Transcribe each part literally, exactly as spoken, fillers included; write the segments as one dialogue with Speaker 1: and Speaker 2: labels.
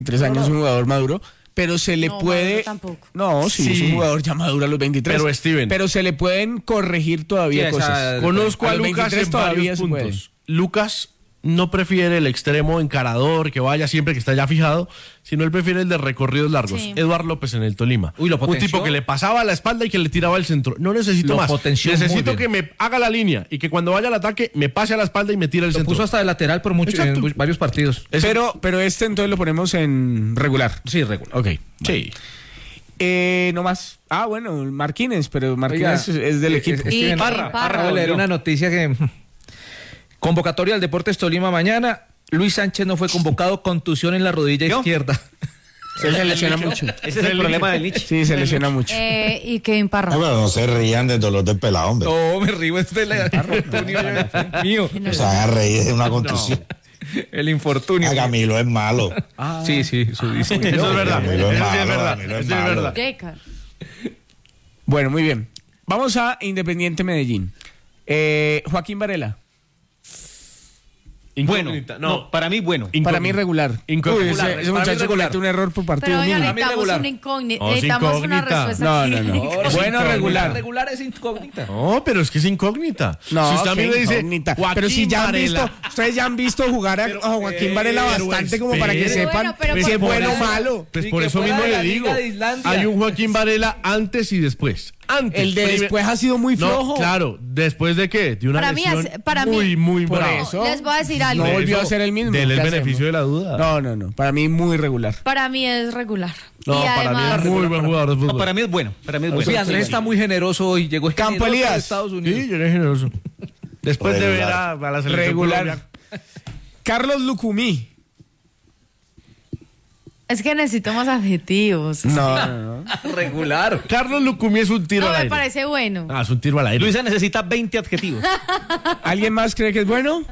Speaker 1: tres años, un jugador maduro, pero se le
Speaker 2: no,
Speaker 1: puede...
Speaker 2: tampoco.
Speaker 1: No, sí, sí, es un jugador ya maduro a los veintitrés.
Speaker 3: Pero Steven.
Speaker 1: Pero se le pueden corregir todavía
Speaker 4: Sí,
Speaker 1: cosas.
Speaker 4: esa-
Speaker 3: Conozco a,
Speaker 1: a los
Speaker 3: Lucas
Speaker 1: veintitrés
Speaker 3: en
Speaker 1: todavía
Speaker 3: varios
Speaker 1: se puede.
Speaker 3: puntos. Lucas no prefiere el extremo encarador que vaya siempre que está ya fijado, sino él prefiere el de recorridos largos.
Speaker 2: Sí.
Speaker 3: Eduardo López en el Tolima.
Speaker 4: Uy, lo
Speaker 3: un
Speaker 4: potenció.
Speaker 3: tipo que le pasaba a la espalda y que le tiraba el centro. No necesito
Speaker 4: Lo
Speaker 3: más.
Speaker 4: potenció muy
Speaker 3: Necesito
Speaker 4: bien.
Speaker 3: que me haga la línea y que cuando vaya al ataque me pase a la espalda y me tire el
Speaker 4: Lo
Speaker 3: centro.
Speaker 4: puso hasta de lateral por mucho,
Speaker 3: Exacto.
Speaker 4: en varios partidos.
Speaker 1: Pero, pero este entonces lo ponemos en regular.
Speaker 4: Sí, regular.
Speaker 1: Ok.
Speaker 3: Sí.
Speaker 1: Eh, no más. Ah, bueno, Martínez, pero Martínez
Speaker 4: Oiga,
Speaker 1: es, es del
Speaker 4: eh,
Speaker 1: equipo.
Speaker 4: eh, Steven,
Speaker 2: Y
Speaker 4: Parra,
Speaker 2: Parra.
Speaker 4: acabo de leer una noticia que... Convocatoria al Deportes Tolima mañana. Luis Sánchez no fue convocado, contusión en la rodilla
Speaker 5: ¿Yo?
Speaker 4: izquierda.
Speaker 1: Se se lesiona mucho.
Speaker 5: Ese es el problema del Lich.
Speaker 1: Sí, se lesiona mucho.
Speaker 2: Eh, y Kevin Parra.
Speaker 6: No, pero no se rían del dolor del pelado, hombre.
Speaker 4: No, me río, este es el infortunio mío.
Speaker 6: O sea, hagan reír de una contusión.
Speaker 4: El infortunio.
Speaker 6: A Camilo es malo.
Speaker 4: Sí, sí, su disco.
Speaker 3: Eso es verdad.
Speaker 6: Camilo
Speaker 3: Eso
Speaker 6: es
Speaker 3: sí es
Speaker 6: malo,
Speaker 3: verdad.
Speaker 6: Camilo es
Speaker 3: Eso es
Speaker 6: malo.
Speaker 3: verdad.
Speaker 2: Jacob.
Speaker 1: Bueno, muy bien. Vamos a Independiente Medellín. Eh, Joaquín Varela.
Speaker 5: Bueno,
Speaker 3: Incógnita.
Speaker 5: no, para mí bueno.
Speaker 1: Para mí regular.
Speaker 3: Incógnita.
Speaker 1: Uy, ese,
Speaker 3: Para
Speaker 1: ese
Speaker 3: mí
Speaker 1: muchacho
Speaker 3: regular.
Speaker 1: comete un error por partido.
Speaker 2: Pero oiga,
Speaker 1: mínimo.
Speaker 2: necesitamos
Speaker 4: regular.
Speaker 2: una incógnita.
Speaker 3: No, es
Speaker 2: Necesitamos una
Speaker 3: incógnita.
Speaker 2: respuesta.
Speaker 1: No,
Speaker 2: aquí.
Speaker 1: no, no.
Speaker 4: No,
Speaker 1: Bueno,
Speaker 4: incógnita.
Speaker 1: regular.
Speaker 4: Regular es incógnita.
Speaker 3: No, pero es que es incógnita.
Speaker 1: No,
Speaker 3: si usted a mí
Speaker 1: qué
Speaker 3: me dice,
Speaker 1: incógnita.
Speaker 3: Joaquín
Speaker 1: Pero si ya han
Speaker 3: Varela,
Speaker 1: visto, ustedes ya han visto jugar a, a Joaquín
Speaker 3: eh,
Speaker 1: Varela
Speaker 3: pero
Speaker 1: bastante como para que
Speaker 3: espere.
Speaker 1: sepan
Speaker 2: Bueno, pero
Speaker 1: si
Speaker 2: por
Speaker 1: es bueno o
Speaker 2: eso-
Speaker 1: malo.
Speaker 3: Pues
Speaker 4: Y
Speaker 3: por
Speaker 4: que
Speaker 3: eso
Speaker 4: fuera
Speaker 3: mismo
Speaker 4: de
Speaker 3: le
Speaker 4: la
Speaker 3: digo,
Speaker 4: Liga de Islandia.
Speaker 3: hay un Joaquín Varela antes y después. Antes.
Speaker 1: El de
Speaker 3: Primer-
Speaker 1: después ha sido muy
Speaker 3: No,
Speaker 1: flojo.
Speaker 3: claro, ¿después de qué? De una
Speaker 2: Para mí
Speaker 3: lesión
Speaker 2: es- para mí-
Speaker 3: muy, muy
Speaker 1: Por
Speaker 3: brava.
Speaker 1: eso.
Speaker 2: Les voy a decir algo.
Speaker 1: No
Speaker 3: De
Speaker 1: volvió
Speaker 3: eso,
Speaker 1: a ser el mismo.
Speaker 3: Dele el
Speaker 1: ¿Qué
Speaker 3: beneficio
Speaker 1: hacemos?
Speaker 3: de la duda.
Speaker 1: No, no, no. Para mí muy regular.
Speaker 2: Para mí es regular.
Speaker 3: No,
Speaker 2: y
Speaker 3: para mí
Speaker 2: además,
Speaker 3: es muy buen jugador de fútbol.
Speaker 5: No, para mí es bueno. Para mí es bueno.
Speaker 4: Sí, Andrés está muy generoso hoy. Llegó
Speaker 1: Campo
Speaker 4: generoso
Speaker 1: Elías.
Speaker 4: de Estados Unidos.
Speaker 3: Sí, yo era generoso. Después de ver a,
Speaker 6: Regular.
Speaker 3: a la selección
Speaker 1: Regular.
Speaker 3: Colombia.
Speaker 1: Carlos Lucumí.
Speaker 2: es que necesito más adjetivos.
Speaker 1: No, no, no.
Speaker 4: Regular.
Speaker 3: Carlos Lucumí es un tiro
Speaker 2: No
Speaker 3: al
Speaker 2: me
Speaker 3: aire.
Speaker 2: parece bueno.
Speaker 3: Ah, es un tiro al aire.
Speaker 5: Luisa necesita veinte adjetivos.
Speaker 1: ¿Alguien más cree que es bueno?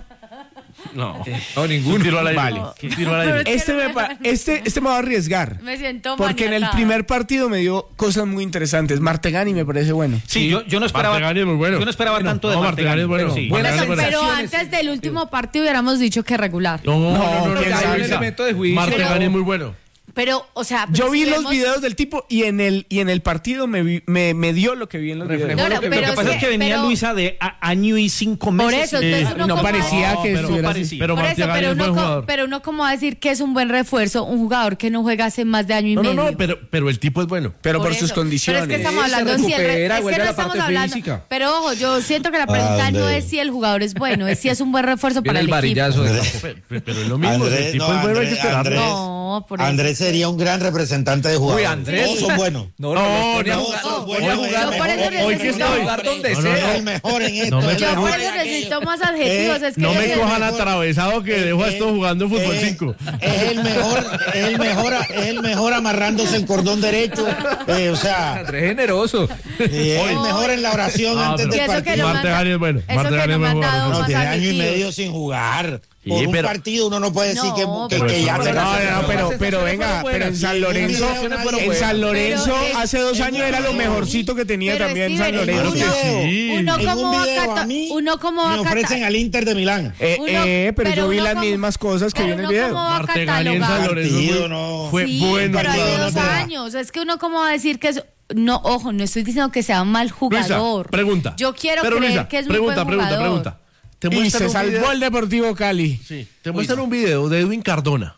Speaker 3: No.
Speaker 4: No,
Speaker 3: Un
Speaker 4: ninguno.
Speaker 3: tiro al aire.
Speaker 1: Vale.
Speaker 3: Un tiro al aire.
Speaker 2: Pero-
Speaker 1: Este me, pa- este, este me va a arriesgar.
Speaker 2: Me siento
Speaker 1: Porque en el
Speaker 2: maniatada.
Speaker 1: primer partido me dio cosas muy interesantes. Martegani me parece bueno.
Speaker 5: Sí, yo, yo no esperaba.
Speaker 3: Martegani es muy bueno.
Speaker 5: Yo no esperaba
Speaker 3: Bueno,
Speaker 5: tanto de
Speaker 3: no, Martegani es bueno.
Speaker 5: pero sí.
Speaker 4: Buenas
Speaker 2: Pero,
Speaker 4: sensaciones.
Speaker 2: pero antes del último partido hubiéramos dicho que regular.
Speaker 3: No, no, no, no,
Speaker 1: quién
Speaker 3: no,
Speaker 1: sabe.
Speaker 3: Luisa.
Speaker 4: Hay un elemento de juicio.
Speaker 3: Martegani
Speaker 2: Pero-
Speaker 3: es muy bueno.
Speaker 2: Pero, o sea,
Speaker 1: Yo vi
Speaker 2: si
Speaker 1: los
Speaker 2: vemos-
Speaker 1: videos del tipo y en el y en el partido me, vi- me, me dio lo que vi en los
Speaker 4: Reflejó
Speaker 1: videos.
Speaker 2: No, no,
Speaker 4: Lo que-
Speaker 2: pero
Speaker 5: Lo que pasa
Speaker 2: es
Speaker 5: es que venía
Speaker 2: pero-
Speaker 5: Luisa de a- año y cinco meses.
Speaker 2: Por eso,
Speaker 5: sin-
Speaker 2: entonces
Speaker 3: Eh,
Speaker 2: uno
Speaker 1: no
Speaker 2: como-
Speaker 1: parecía
Speaker 3: No,
Speaker 1: que
Speaker 3: pero-
Speaker 1: estuviera
Speaker 5: no
Speaker 1: así.
Speaker 5: parecía.
Speaker 3: Pero
Speaker 2: Por eso,
Speaker 3: Martegani
Speaker 2: pero
Speaker 3: es buen
Speaker 2: uno, co-
Speaker 3: jugador.
Speaker 2: pero uno como va a decir que es un buen refuerzo, un jugador que no juega hace más de año y
Speaker 3: No, no,
Speaker 2: medio.
Speaker 3: no, pero, pero el tipo es bueno.
Speaker 1: Pero por,
Speaker 2: eso.
Speaker 1: sus condiciones.
Speaker 2: Pero es que estamos
Speaker 4: Se
Speaker 2: hablando si el re-
Speaker 4: recupera,
Speaker 2: es que
Speaker 4: vuelve
Speaker 2: no
Speaker 4: a la
Speaker 2: estamos
Speaker 4: parte
Speaker 2: hablando.
Speaker 4: física.
Speaker 2: Pero ojo, yo siento que la pregunta no
Speaker 6: Ande.
Speaker 2: es si el jugador es bueno, es si es un buen refuerzo
Speaker 4: Viene
Speaker 2: para
Speaker 4: el
Speaker 2: el,
Speaker 4: varillazo
Speaker 2: equipo.
Speaker 4: de
Speaker 6: Andrés,
Speaker 3: Pero, pero es lo mismo. si el
Speaker 6: Andrés,
Speaker 3: tipo
Speaker 6: no,
Speaker 3: es bueno, hay que
Speaker 6: Andrés,
Speaker 3: esperarlo.
Speaker 6: Andrés.
Speaker 2: No, por eso.
Speaker 6: Andrés sería un gran representante de jugadores.
Speaker 4: Uy, Andrés.
Speaker 6: Todos son buenos.
Speaker 4: No,
Speaker 3: No,
Speaker 4: no,
Speaker 3: no,
Speaker 4: no,
Speaker 6: Todos
Speaker 4: no,
Speaker 6: son
Speaker 4: no,
Speaker 6: buenos.
Speaker 4: no,
Speaker 6: Es
Speaker 2: yo
Speaker 6: el
Speaker 2: por eso
Speaker 6: mejor-
Speaker 2: necesito-
Speaker 6: es el
Speaker 4: Hoy que
Speaker 6: mejor-
Speaker 4: jugar donde
Speaker 3: No, no,
Speaker 4: sea.
Speaker 6: Es el mejor en esto.
Speaker 3: No me
Speaker 6: es el
Speaker 2: Yo por
Speaker 6: mejor
Speaker 2: eso
Speaker 6: en aquello.
Speaker 2: necesito más adjetivos.
Speaker 6: Eh,
Speaker 2: es que
Speaker 3: No
Speaker 2: yo
Speaker 3: me
Speaker 2: sé-
Speaker 3: cojan atravesado que dejo a estos jugando fútbol
Speaker 6: Es-
Speaker 3: cinco.
Speaker 6: Es el mejor, es el mejor, es el mejor amarrándose el cordón derecho. Eh, o sea,
Speaker 4: Andrés generoso.
Speaker 6: eh, es el mejor en la oración
Speaker 3: Ah,
Speaker 6: antes
Speaker 3: pero-
Speaker 2: Y
Speaker 6: del
Speaker 2: eso que
Speaker 6: partido.
Speaker 2: lo
Speaker 3: Martegani
Speaker 2: manda-
Speaker 3: es bueno,
Speaker 2: Eso que
Speaker 3: Martegani
Speaker 2: no
Speaker 3: es
Speaker 2: me han
Speaker 3: buen
Speaker 2: dado
Speaker 3: jugador.
Speaker 6: No,
Speaker 2: más
Speaker 6: tiene año y
Speaker 2: adjetivos.
Speaker 6: medio sin jugar.
Speaker 3: Sí,
Speaker 6: Por un
Speaker 3: pero-
Speaker 6: partido uno no puede decir
Speaker 2: No,
Speaker 6: que, que,
Speaker 2: pero
Speaker 6: que ya
Speaker 3: eso-
Speaker 6: se
Speaker 1: No,
Speaker 6: la
Speaker 1: no, no, pero, pero
Speaker 4: Las
Speaker 1: venga,
Speaker 4: sensaciones
Speaker 1: pero en
Speaker 4: fueron
Speaker 1: San
Speaker 6: buenas.
Speaker 1: Lorenzo,
Speaker 6: Las sensaciones fueron
Speaker 1: en
Speaker 6: buenas.
Speaker 1: San Lorenzo
Speaker 2: Pero es-
Speaker 1: hace dos años era lo mejorcito que tenía
Speaker 2: Pero
Speaker 1: también
Speaker 2: Steven,
Speaker 1: San
Speaker 2: en
Speaker 1: Lorenzo.
Speaker 6: un video,
Speaker 3: sí.
Speaker 2: Uno
Speaker 6: en
Speaker 2: como
Speaker 6: un
Speaker 2: va a
Speaker 6: video
Speaker 2: cata-
Speaker 6: a mí
Speaker 2: uno como va
Speaker 6: me
Speaker 2: a
Speaker 6: ofrecen
Speaker 2: cata-
Speaker 6: al Inter de Milán.
Speaker 1: Eh,
Speaker 2: Uno-
Speaker 1: eh, pero,
Speaker 2: pero
Speaker 1: yo vi
Speaker 2: uno
Speaker 1: las
Speaker 2: como-
Speaker 1: mismas cosas que vi
Speaker 2: pero
Speaker 1: en el
Speaker 2: uno
Speaker 1: video.
Speaker 2: como va a
Speaker 3: Martegani en San
Speaker 2: catalogar.
Speaker 3: Lorenzo
Speaker 6: Partido,
Speaker 3: fue,
Speaker 6: no.
Speaker 3: fue
Speaker 2: Sí,
Speaker 3: bueno.
Speaker 2: pero hace
Speaker 6: partido,
Speaker 2: dos
Speaker 6: no te da.
Speaker 2: años. Es que uno como va a decir que es... No, ojo, no estoy diciendo que sea mal
Speaker 3: Luisa,
Speaker 2: jugador.
Speaker 3: pregunta.
Speaker 2: Yo quiero
Speaker 3: Pero,
Speaker 2: creer
Speaker 3: Luisa,
Speaker 2: que es
Speaker 3: pregunta,
Speaker 2: muy buen
Speaker 3: pregunta,
Speaker 2: jugador.
Speaker 3: pregunta. Te
Speaker 1: Y
Speaker 3: muestran
Speaker 1: se
Speaker 3: un
Speaker 1: salvó
Speaker 3: video-
Speaker 1: el Deportivo Cali.
Speaker 3: Sí, te muestran un video de Edwin Cardona.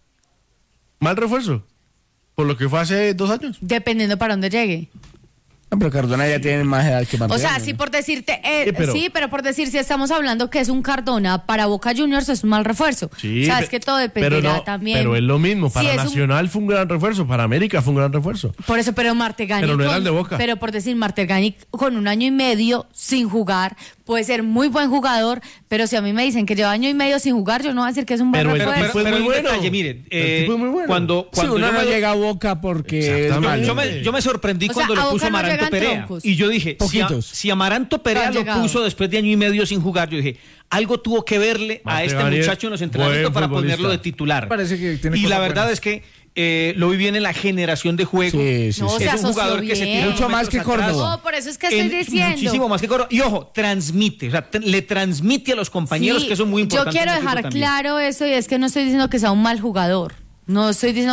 Speaker 3: Mal refuerzo. Por lo que fue hace dos años.
Speaker 2: Dependiendo para dónde llegue.
Speaker 1: No, pero Cardona ya tiene más edad que
Speaker 2: O
Speaker 1: Martegani.
Speaker 2: sea, sí por decirte, eh,
Speaker 3: Sí, pero-
Speaker 2: sí, pero por decir, si estamos hablando que es un Cardona para Boca Juniors, es un mal refuerzo.
Speaker 3: Sí,
Speaker 2: o sea,
Speaker 3: pe-
Speaker 2: es que todo
Speaker 3: pero
Speaker 2: dependerá
Speaker 3: no,
Speaker 2: también.
Speaker 3: Pero es lo mismo.
Speaker 2: Si
Speaker 3: Para
Speaker 2: es un-
Speaker 3: Nacional fue un gran refuerzo. Para América fue un gran refuerzo.
Speaker 2: Por eso, pero Martegani.
Speaker 3: Pero no era
Speaker 2: con-
Speaker 3: el de Boca.
Speaker 2: Pero por decir, Martegani con un año y medio sin jugar, puede ser muy buen jugador, pero si a mí me dicen que lleva año y medio sin jugar, yo no voy a decir que es un buen
Speaker 3: Pero el
Speaker 2: refuerzo.
Speaker 3: tipo es muy
Speaker 5: hay un
Speaker 3: bueno.
Speaker 5: detalle, mire,
Speaker 3: El
Speaker 5: eh,
Speaker 3: tipo es muy bueno.
Speaker 5: cuando,
Speaker 1: Sí,
Speaker 5: cuando
Speaker 1: uno
Speaker 5: yo
Speaker 1: no
Speaker 5: me-
Speaker 1: llega a Boca porque es
Speaker 3: Exactamente.
Speaker 1: malo.
Speaker 5: Yo me, yo me sorprendí
Speaker 2: O sea,
Speaker 5: cuando
Speaker 2: a
Speaker 5: le
Speaker 2: Boca
Speaker 5: puso
Speaker 2: no
Speaker 5: Amaranto
Speaker 2: llegan
Speaker 5: Perea.
Speaker 2: troncos.
Speaker 5: Y yo dije, si, a-
Speaker 1: Poquitos.
Speaker 5: si Amaranto Perea
Speaker 2: Han
Speaker 5: lo
Speaker 2: llegado.
Speaker 5: puso después de año y medio sin jugar, yo dije, algo tuvo que verle a este
Speaker 3: Martegani es
Speaker 5: muchacho en los entrenamientos
Speaker 3: buen
Speaker 5: para
Speaker 3: futbolista.
Speaker 5: ponerlo de titular.
Speaker 4: Parece que tiene
Speaker 5: y
Speaker 4: cosas
Speaker 5: la verdad
Speaker 4: buenas.
Speaker 5: es que eh, lo vi bien en la generación de juego.
Speaker 1: Sí, sí,
Speaker 2: No,
Speaker 1: sí.
Speaker 2: se
Speaker 5: Es un
Speaker 2: asoció
Speaker 5: jugador que se
Speaker 2: bien.
Speaker 5: tira
Speaker 1: Mucho
Speaker 5: unos
Speaker 1: más que
Speaker 5: metros atrás.
Speaker 1: Córdoba.
Speaker 2: No, por eso es que estoy
Speaker 5: En-
Speaker 2: diciendo.
Speaker 5: Muchísimo más que Córdoba. Y ojo, transmite, o sea, t- le transmite a los compañeros
Speaker 2: Sí,
Speaker 5: que son muy
Speaker 2: yo
Speaker 5: importantes.
Speaker 2: quiero
Speaker 5: en el equipo
Speaker 2: dejar
Speaker 5: también.
Speaker 2: claro eso y es que no estoy diciendo que sea un mal jugador. No estoy diciendo